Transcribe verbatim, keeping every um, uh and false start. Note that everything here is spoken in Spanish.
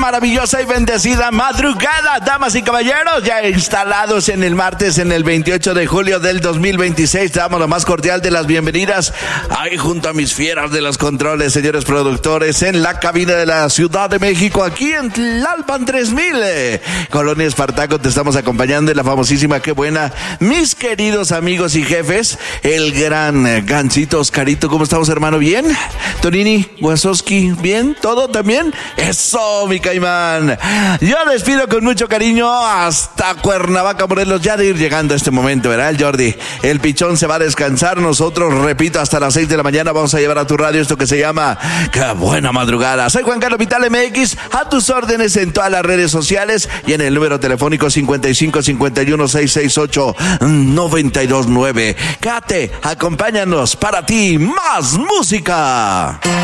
maravillosa y bendecida madrugada, damas y caballeros, ya instalados en el martes, en el veintiocho de julio del dos mil veintiséis. Te damos la más cordial de las bienvenidas ahí junto a mis fieras de los controles, señores productores, en la cabina de la Ciudad de México, aquí en Tlalpan tres mil, eh, Colonia Espartaco. Te estamos acompañando en la famosísima Qué Buena, mis queridos amigos y jefes, el gran eh, Gancito Oscarito. ¿Cómo estamos, hermano? ¿Bien? Tonini, Wazowski, ¿bien? ¿Todo también? Eso, mi caimán. Yo les pido con mucho cariño hasta Cuernavaca, Morelos, ya de ir llegando a este momento, ¿verdad, el Jordi? El pichón se va a descansar. Nosotros, repito, hasta las seis de la mañana vamos a llevar a tu radio esto que se llama Qué Buena Madrugada. Soy Juan Carlos Vital M X, a tus órdenes en todas las redes sociales y en el número telefónico cincuenta y cinco cincuenta y uno seiscientos sesenta y ocho noventa y dos nueve. Cate, acompáñanos, para ti, más música.